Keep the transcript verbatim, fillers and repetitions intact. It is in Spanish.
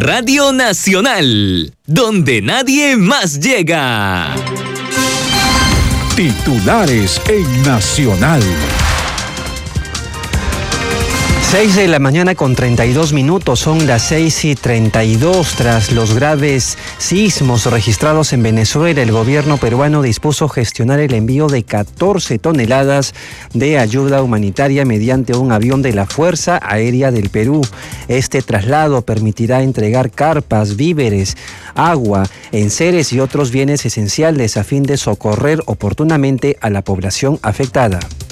Radio Nacional, donde nadie más llega. Titulares en Nacional. seis de la mañana con treinta y dos minutos, son las seis y treinta y dos. Tras los graves sismos registrados en Venezuela, el gobierno peruano dispuso gestionar el envío de catorce toneladas de ayuda humanitaria mediante un avión de la Fuerza Aérea del Perú. Este traslado permitirá entregar carpas, víveres, agua, enseres y otros bienes esenciales a fin de socorrer oportunamente a la población afectada.